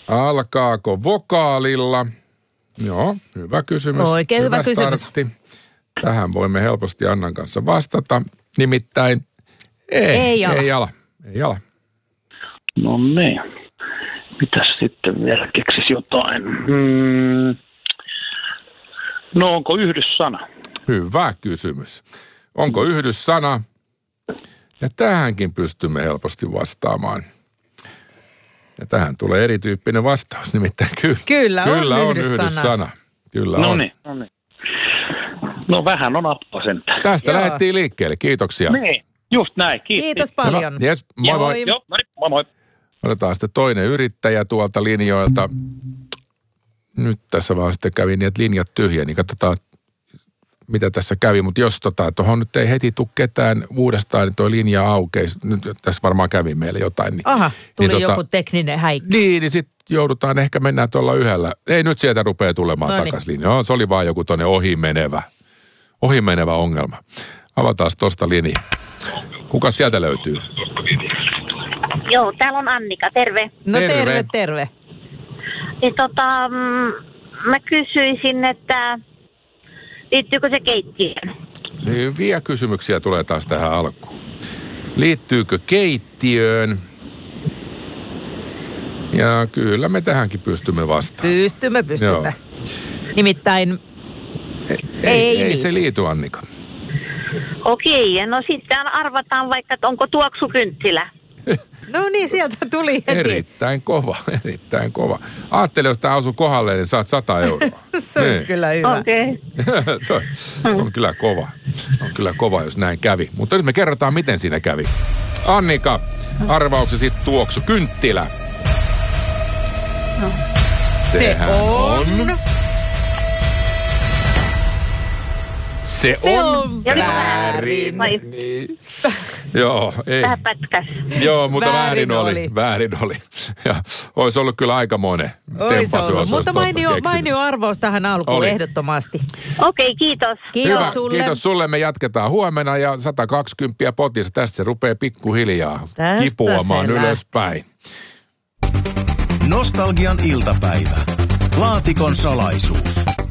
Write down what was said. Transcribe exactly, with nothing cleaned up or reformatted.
Alkaako vokaalilla? Joo, hyvä kysymys. Oikein hyvä, hyvä kysymys. Startti. Tähän voimme helposti Annan kanssa vastata. Nimittäin ei, ei ala. Ei ala. Ei ala. No niin. Mitäs sitten vielä keksisi jotain? Hmm. No onko yhdyssana? Hyvä kysymys. Onko yhdyssana? Ja tähänkin pystymme helposti vastaamaan. Ja tähän tulee erityyppinen vastaus, nimittäin ky- kyllä, kyllä on, on yhdyssana. yhdyssana. Kyllä no on. Niin, no niin. No vähän on apua sentään. Tästä Joo. lähdettiin liikkeelle. Kiitoksia. Niin, just näin. Kiitos. Kiitos paljon. No, yes, moi moi. Joo, moi, moi moi. Otetaan sitten toinen yrittäjä tuolta linjoilta. Nyt tässä vaan sitten kävi niin, että linjat tyhjä, niin katsotaan, mitä tässä kävi. Mutta jos tota, tuohon nyt ei heti tule ketään uudestaan, niin tuo linja aukeisi. Nyt tässä varmaan kävi meille jotain. Niin, Aha, tuli niin, joku tota, tekninen häikki. Niin, niin sitten joudutaan ehkä mennään tuolla yhdellä. Ei nyt sieltä rupea tulemaan no takaisin linjaan. No, se oli vaan joku tuonne ohimenevä, ohimenevä ongelma. Avataan tuosta linja. Kuka sieltä löytyy? Joo, täällä on Annika, terve. No terve, terve. terve. Niin tota, mä kysyisin, että liittyykö se keittiöön? Hyviä kysymyksiä tulee taas tähän alkuun. Liittyykö keittiöön? Ja kyllä me tähänkin pystymme vastaamaan. Pystymme, pystymme. Joo. Nimittäin ei, ei, ei, ei se liity, Annika. Okei, no sitten arvataan vaikka, että onko tuoksukynttilä. No niin, sieltä tuli heti. Erittäin kova, erittäin kova. Aattele, jos tämä osuu kohdalle, niin saat sata euroa. Se olisi niin. Kyllä hyvä. Okei. Okay. Se on, on kyllä kova. On kyllä kova, jos näin kävi. Mutta nyt me kerrotaan, miten siinä kävi. Annika, arvauksesi tuoksu kynttilä. No. Sehän Se on... on... Se, Se on, on väärin. väärin. Niin. Joo, ei. Vähän pätkäs. Joo, mutta väärin, väärin oli. oli. Väärin oli. Ja olisi ollut kyllä aikamoinen tempasu, jos mutta mainio, mainio arvaus tähän alkuun oli. Ehdottomasti. Okei, okay, kiitos. Kiitos Hyvä, sulle. Kiitos sulle. Me jatketaan huomenna ja sata kaksikymmentä potissa. Tästä se rupeaa pikkuhiljaa Tästä kipuamaan ylöspäin. Nostalgian iltapäivä. Laatikon salaisuus.